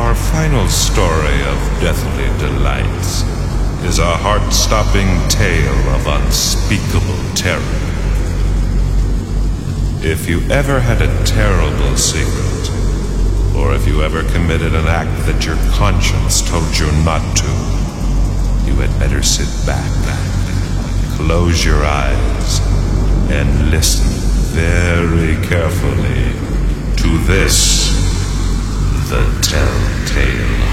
Our final story of deathly delights is a heart-stopping tale of unspeakable terror. If you ever had a terrible secret, or if you ever committed an act that your conscience told you not to, you had better sit back, close your eyes, and listen very carefully to this, the Telltale